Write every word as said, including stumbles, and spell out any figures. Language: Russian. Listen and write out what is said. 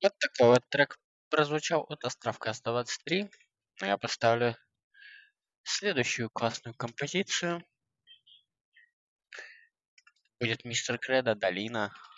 Вот такой вот трек прозвучал от Островка сто двадцать три. А я поставлю следующую классную композицию. Будет Мистер Кредо, Долина.